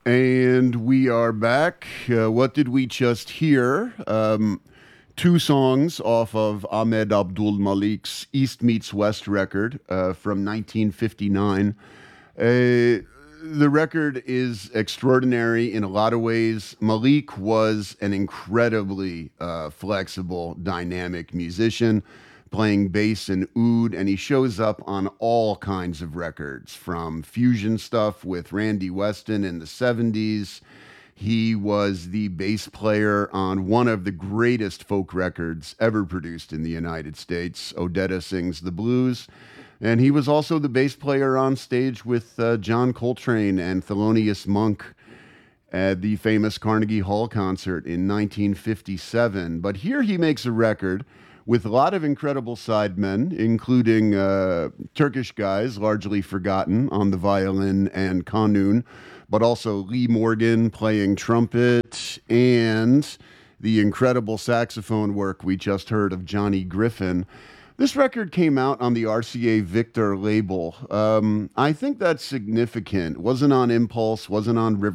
And we are back. What did we just hear? Two songs off of Ahmed Abdul Malik's East Meets West record from 1959. The record is extraordinary in a lot of ways. Malik was an incredibly flexible, dynamic musician, playing bass and oud, and he shows up on all kinds of records, from fusion stuff with Randy Weston in the 70s. He was the bass player on one of the greatest folk records ever produced in the United States, Odetta Sings the Blues. And he was also the bass player on stage with John Coltrane and Thelonious Monk at the famous Carnegie Hall concert in 1957. But here he makes a record with a lot of incredible sidemen, including Turkish guys, largely forgotten, on the violin and kanun, but also Lee Morgan playing trumpet, and the incredible saxophone work we just heard of Johnny Griffin. This record came out on the RCA Victor label. I think that's significant. Wasn't on Impulse, wasn't on River